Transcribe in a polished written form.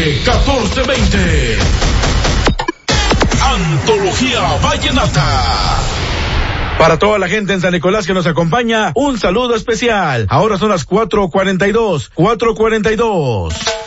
1420. Antología Vallenata. Para toda la gente en San Nicolás que nos acompaña, un saludo especial. Ahora son las 4:42.